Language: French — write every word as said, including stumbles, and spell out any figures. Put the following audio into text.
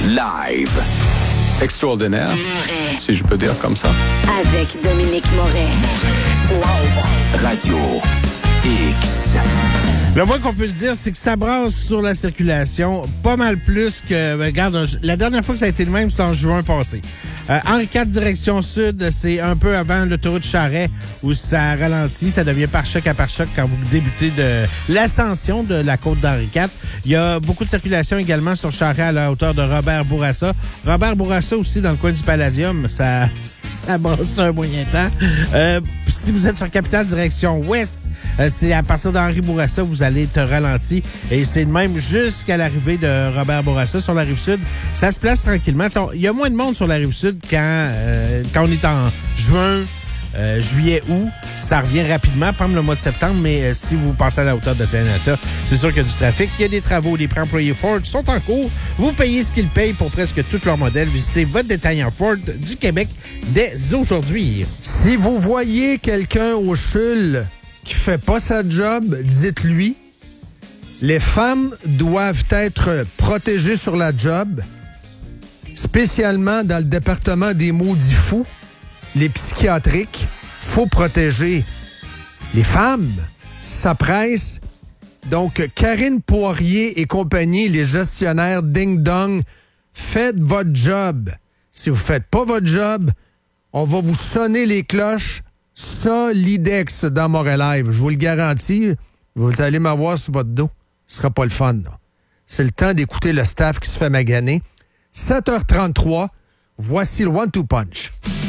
live. Extraordinaire, si je peux dire comme ça. Avec Dominique Moret. Live. Radio X. Le moins qu'on peut se dire, c'est que ça brasse sur la circulation pas mal plus que... Regarde, la dernière fois que ça a été le même, c'était en juin passé. Euh, Henri quatre, direction sud, c'est un peu avant l'autoroute Charret où ça ralentit, ça devient pare-choc à pare-choc quand vous débutez de l'ascension de la côte d'Henri quatre. Il y a beaucoup de circulation également sur Charret à la hauteur de Robert Bourassa. Robert Bourassa aussi dans le coin du Palladium, ça, ça brasse un moyen temps. Euh, si vous êtes sur Capitale, direction ouest, euh, c'est à partir d'Henri Bourassa, vous allez être ralenti. Et c'est de même jusqu'à l'arrivée de Robert Bourassa sur la Rive-Sud. Ça se place tranquillement. Il y a moins de monde sur la Rive-Sud quand, euh, quand on est en juin, euh, juillet, août. Ça revient rapidement, pendant le mois de septembre, mais euh, si vous passez à la hauteur de Tanata, c'est sûr qu'il y a du trafic. Il y a des travaux. Les pré-employés Ford sont en cours. Vous payez ce qu'ils payent pour presque tous leurs modèles. Visitez votre détaillant Ford du Québec dès aujourd'hui. Si vous voyez quelqu'un au C H U L qui fait pas sa job, dites-lui. Les femmes doivent être protégées sur la job, spécialement dans le département des maudits fous, les psychiatriques. Faut protéger les femmes. Ça presse. Donc, Karine Poirier et compagnie, les gestionnaires ding-dong, faites votre job. Si vous faites pas votre job, on va vous sonner les cloches solidex dans Montréal Live. Je vous le garantis, vous allez m'avoir sur votre dos. Ce sera pas le fun, là. C'est le temps d'écouter le staff qui se fait maganer. sept heures trente-trois, voici le one-two punch.